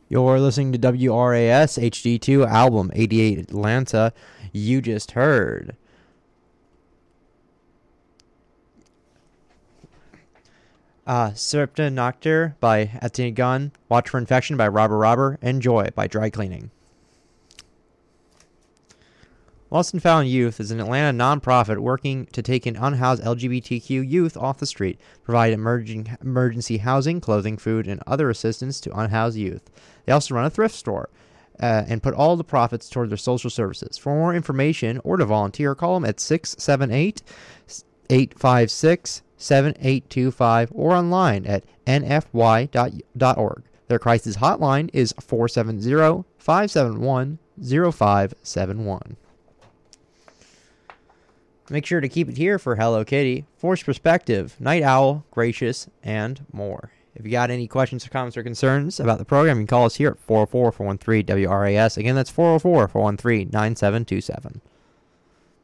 You're listening to WRAS HD2 album 88 Atlanta. You just heard Serpta Noctur by Etienne Gunn, Watch for Infection by Robber, and Joy by Dry Cleaning. Lost and Found Youth is an Atlanta nonprofit working to take in unhoused LGBTQ youth off the street, provide emergency housing, clothing, food, and other assistance to unhoused youth. They also run a thrift store and put all the profits toward their social services. For more information or to volunteer, call them at 678-856-7825 or online at nfy.org. Their crisis hotline is 470-571-0571. Make sure to keep it here for Hello Kitty, Forced Perspective, Night Owl, Gracious, and more. If you got any questions, comments, or concerns about the program, you can call us here at 404-413-WRAS. Again, that's 404-413-9727.